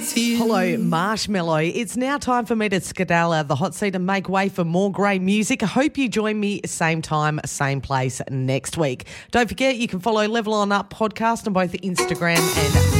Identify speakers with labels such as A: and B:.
A: Hello, Marshmallow. It's now time for me to skedaddle out of the hot seat and make way for more great music. I hope you join me same time, same place next week. Don't forget, you can follow Level On Up podcast on both Instagram and